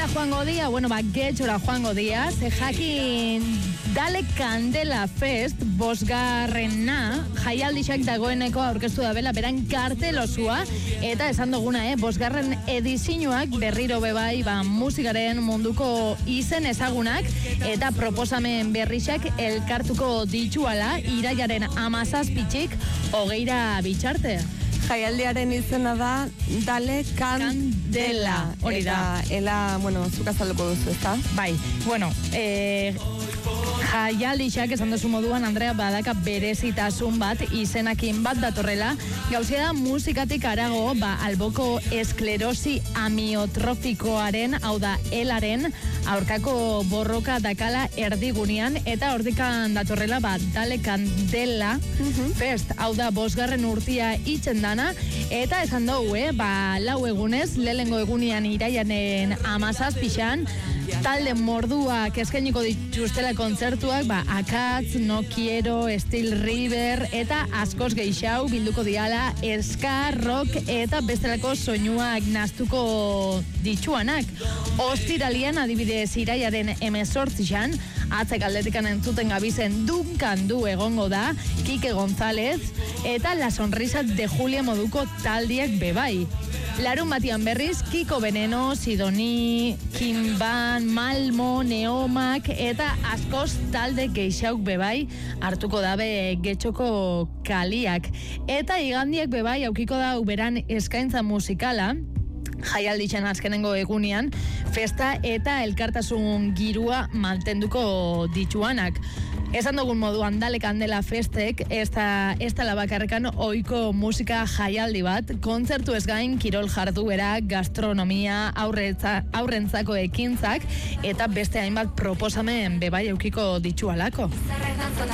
Nora joango dia, getxora joango dia, ze jakin Dale Candela Fest, bosgarrena, jaialdixak dagoeneko aurkeztu da bela, beran kartelosua, eta esan duguna, bosgarren edizioak berriro bebai, musikaren munduko izen ezagunak, eta proposamen berrixak elkartuko dituala, iraiaren 17 hogeira bitxarte. Jaialdiaren izena da Dale Candela. Hori da. Ela, zuk azalduko duzu, ezta? Bai, jaialdixak esan duzu moduan, Andrea, badaka berezitasun bat, izenakin bat datorrela. Gauzia da musikatik arago, alboko esklerosi amiotrofikoaren, hau da, elaren, aurkako borroka dakala erdigunean, eta hordikan datorrela, Dale Candela Fest, hau da, 5. urtia itzen dana, eta esan dugu, 4 egunez, lehengo egunean iraianen 17 talde morduak eskainiko dituztela kontzertuak, Akatz, No Quiero, Steel River, eta askoz geixau bilduko diala ska, rock eta bestelako soinuak naztuko dituanak. Ostiralian adibidez iraiaren 18an, atzek aldetikan entzuten gabizen Duncan Du egongo da, Kike González, eta La Sonrisa de Julia moduko taldiak bebai. Larun batian berriz, Kiko Veneno, Sidoni, Kimban, Malmo, Neomak, eta askoz talde geixauk bebai hartuko dabe getxoko kaliak. Eta igandiak bebai aukiko da uberan eskaintza musikala, jaialdixen azkenengo egunean, festa eta elkartasun girua mantenduko dituanak. Esan dugun moduan Dale Candela Festek, ez da bakarrekan ohiko musika jaialdi bat, kontzertu ez gain, kirol jarduera, gastronomia, aurrentzako ekintzak, eta beste hainbat proposamen bebai eukiko ditualako.